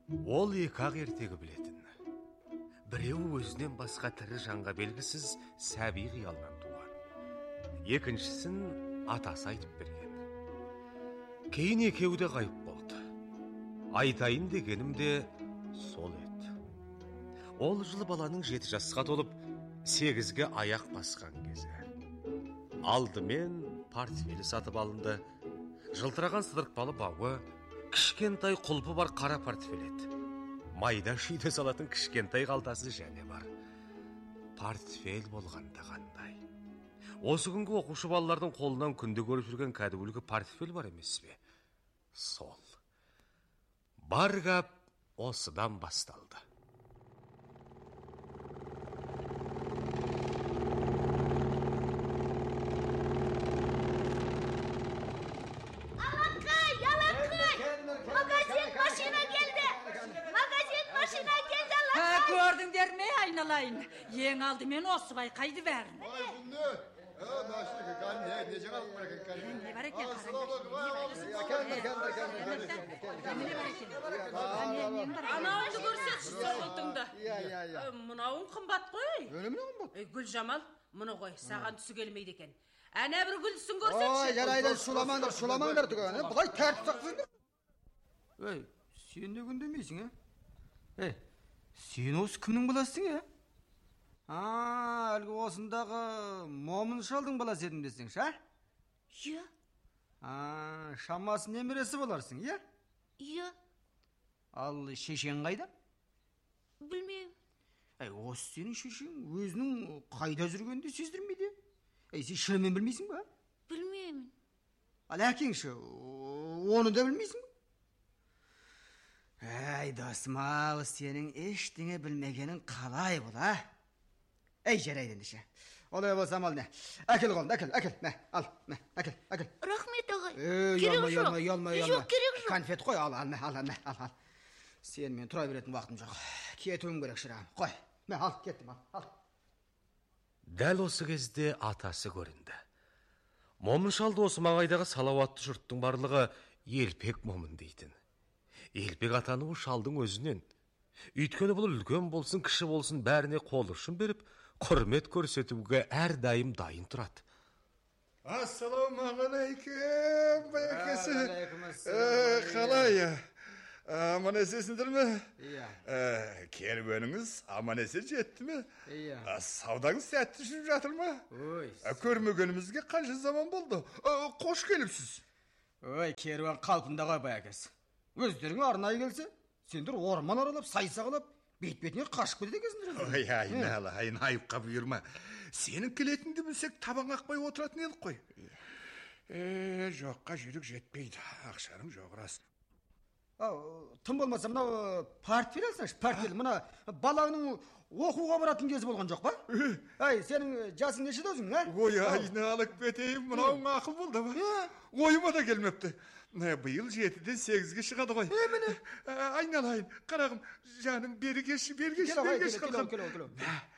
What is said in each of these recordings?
Ол екі-ақ ертегі білетін. Біреуі өзінен басқа тірі жанға белгісіз сәби қиялынан туған. Екіншісін атасы айтып берген. Кейін екеуі де ғайып болды. Айтайын дегенім де сол еді. Ол жылы баланың 7 жасқа толып, 8-ге аяқ басқан кезі. Алдымен портфелі сатып алынды. Жылтыраған сыдыртпалы бауы, кішкентай құлпы бар қара портфель еді. Майда шүйде салатын кішкентай қалтасы және бар. Портфель болғанда қандай. Осы күнгі оқушы балалардың қолынан күнде көріп жүрген кәдімгі портфель бар емес пе? Сол. Бар гәп осыдан басталды. Gördüңдер ме, айналайын? Ең алдымен осы байқайды бәрін. Ой, бұнды. Машыны қарын, не жаңалық бар екен қарын. Не бар екен, Анауыңды көрсетші соғылтыңды. Мұнауың қымбат қой. Öyle mi қымбат? Гүлжамал, мұны қой, саған түсі келмейді екен. Әне бір гүлсін көрсетші. Ой, жарайды, шуламаңдар түгені. Бұлай тәртіп сақсыңдар. Ей, сен не күндемейсің, е? Сен осы кімнің баласың, е? Әлгі осындағы момын шалдың баласы едім десең, ша? Иә. Шамасы немересі боларсың, е? Иә. Ал шешең қайда? Білмеймін. Осы сенің шешең өзінің қайда жүргенде сездірмейді. Сен шынымен білмейсің ба? Білмеймін. Ал әкеңші, оны да білмейсің ба? Досым-ау, сенің ештеңе білмегенің қалай бола? Жарайды ендеше. Олай болсам ал, не? Әкел қолды, әкел. Ал, әкел. Рахмет ағай. Елмай. Жоқ, керек жоқ. Конфет қой, ал. Сен мен тұра беретін уақытым жоқ. Кетуім керек шырағым. Қой. Ал, кеттім, ал. Дәл осы кезде атасы көрінді. Момын шалды осы маңайдағы салауатты жұрттың барлығы Елпек момын дейтін. Елпек атаны шалдың өзінен. Үйткені бұл үлкен болсын, кіші болсын, бәріне қол ұшын беріп, құрмет көрсетуге әрдайым дайын тұрады. Ассаламағалейкум, байекесі. Қалай? Аман есесіндір ме? Иә. Керуеніңіз аман есе жетті ме? Иә. Саудаңыз сәтті жүріп жатыр ма? Ой. Көрмегенімізге қанша zaman болды? Қош келіпсіз. Ой, керуен қалпында ғой байекесі. Өздеріңе арнайы келсе, сендер орман аралап, сайсағалап, бет-бетіне қашып кетеді екенсіңдер. Ой, айналайын, айыпқа бұйырма. Сенің келетінді білсек, табан қақпай отыратын едік қой. Жоққа жүрік жетпейді. Ақшаның жоқ рас. Тым болмаса, мынау портфель алсаңшы, портфель. Мына балаңның оқуға баратын кезі болған жоқ па? Сенің жасың нешеде өзің, ә? Ой, айналып бетейім, мынауың ақыл болды ба? Ойыма да келмепті. Биыл 7-ден 8-ге шығады ғой. Міне. Айналайын, қарағым, жаным, бергеші. Кел.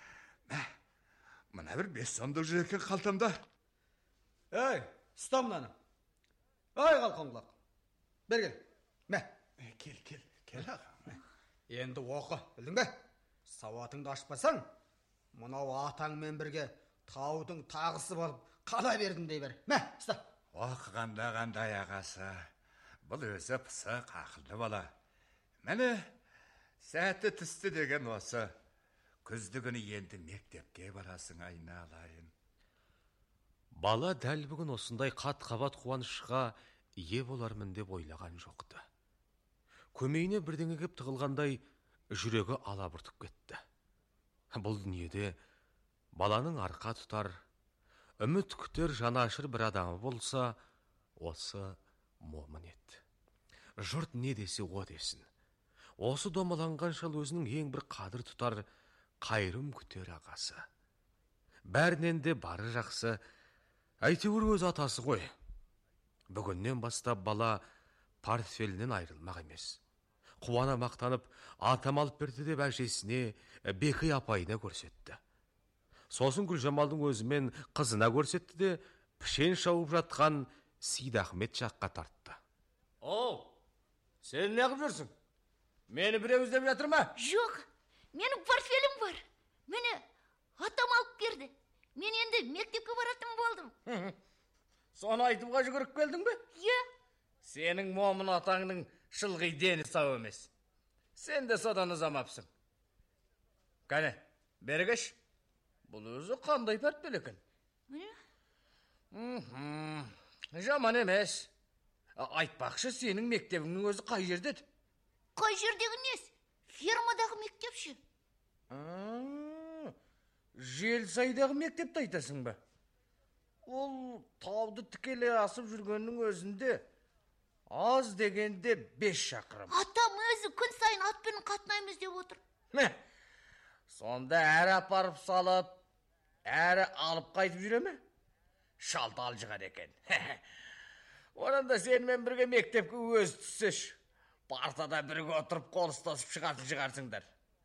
Мына бір 5 сомдық жүр екен қалтамда. Ұста мұнаны. Қалқан құлақ. Бергел. Кел ағам. Енді оқы, білдің бе? Сауатыңды ашпасаң, мынау атаңмен бірге таудың тағысы болып қала бердім дей бер. Ұста. Оқығанда қандай ағасы. Бұл өзі пысық, ақылды бала. Мәне, сәті түсті деген осы. Күзді күні енді мектепке барасың, айналайын. Бала дәл бүгін осындай қат-қабат қуанышқа ие болармын деп ойлаған жоқты. Көмейіне бірдеңе кеп тығылғандай жүрегі алабұртып кетті. Бұл дүниеде баланың арқа тұтар, үміт күтер жанашыр бір адамы болса, осы момын еді. Жұрт не десе о десін. Осы домаланған шал өзінің ең бір қадір тұтар, қайрым күтер ағасы. Бәрінен де бары жақсы, әйтеуір өз атасы ғой. Бүгіннен бастап бала портфелінен айрылмақ емес. Қуана мақтанып, атам алып берді деп әжесіне, Бекей апайына көрсетті. Сосын Гүлжамалдың өзімен қызына көрсетті де, пішен шауып жатқан Сейдахмет жаққа тартты. Сен не қып жүрсің? Мені біреу іздеп жатыр ма? Жоқ, менің портфелім бар. Мені атам алып берді. Мен енді мектепке баратын болдым. Соны айтуға жүгіріп келдің бе? Иә, Сенің момын атаңның шылғи дені сау емес. Сен де содан ұзамапсың. Кәне, бергеш. Бұл өзі қандай портфель екен? міне, Жаман емес. Айтпақшы, сенің мектебіңнің өзі қай жерде еді? қай жердегі нес? Фермадағы мектепші. Желсайдағы мектепті айтасың ба? Ол тауды тікелей асып жүргеннің өзінде аз дегенде 5 шақырым. Атам өзі күн сайын атпен қатынаймыз деп отыр. Сонда әрі апарып салып, әрі алып қайтып жүре ме? Шалты алжыған екен. Онанда сенімен бірге мектепке өз түссеш. Партада бірге отырып қол ұстасып шығарсыңдар.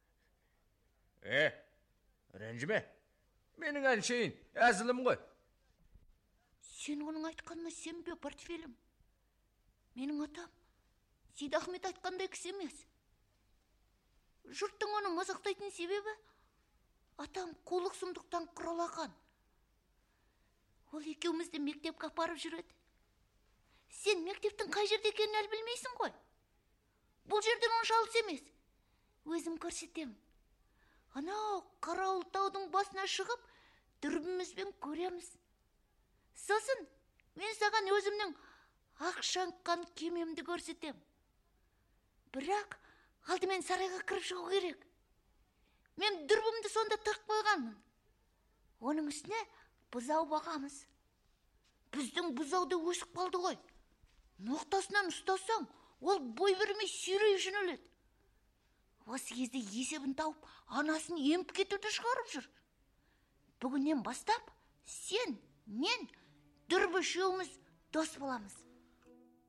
Ренжіме. Менің әншейін, әзілім ғой. Сен оның айтқанына сенбе, портфелім. Менің атам Сейдахмет айтқандай кісі емес. Жұрттың оны мазақтайтын себебі атам қулық сұмдықтан құралаған. Ол екеумізді мектепке апарып жүреді. Сен мектептің қай жерде екенін әлі білмейсің ғой. Бұл жерден онша алыс емес. Өзім көрсетемін. Анау Қарауылтаудың басына шығып, дүрбімізбен көреміз. Сосын мен саған өзімнің ақ шаңқан кемемді көрсетем. Бірақ алдымен сарайға кіріп шығу керек. Мен дүрбімді сонда тығып қойғанмын. Оның үстіне бұзау бағамыз. Біздің бұзауды өсіп қалды ғой. Ноқтасынан ұстасаң, ол бой бермей сүйрей жөнеледі. Осы кезде есебін тауып, анасын еміп кетуді шығарып жүр. Бүгіннен бастап сен, мен, дүрбі үшеуміз дос боламыз.